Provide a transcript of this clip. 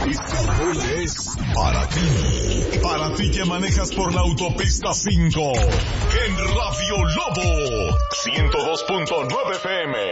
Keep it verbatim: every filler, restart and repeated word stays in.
Este gol es para ti. Para ti que manejas por la autopista cinco. En Radio Lobo ciento dos punto nueve F M.